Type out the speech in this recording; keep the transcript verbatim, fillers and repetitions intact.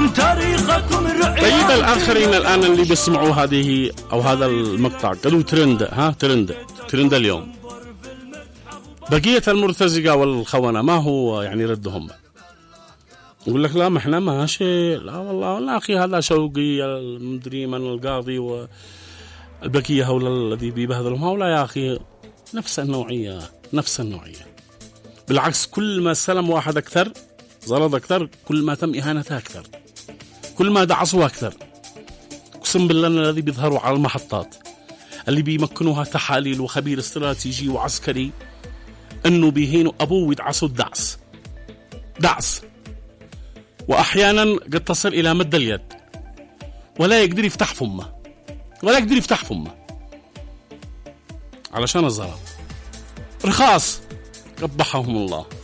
طيب الآخرين الآن اللي بيسمعوا هذه أو هذا المقطع قالوا ترند، ها ترند ترند اليوم. بقية المرتزقة والخونة ما هو يعني ردهم؟ يقول لك لا ما احنا ماشي، لا والله لا أخي هذا شوقي المدري من القاضي والبقية هؤلاء الذي بيبهذلهم هؤلاء يا أخي نفس النوعية نفس النوعية. بالعكس كل ما سلم واحد أكثر زرد أكثر، كل ما تم إهانته أكثر، كل ما دعسوها أكثر. قسم بالله الذي بيظهروا على المحطات اللي بيمكنوها تحاليل وخبير استراتيجي وعسكري أنه بيهينوا أبوه ويدعسوا الدعس دعس، وأحيانا قد تصل إلى مد اليد، ولا يقدر يفتح فمه ولا يقدر يفتح فمه علشان الزرط رخاص قبحهم الله.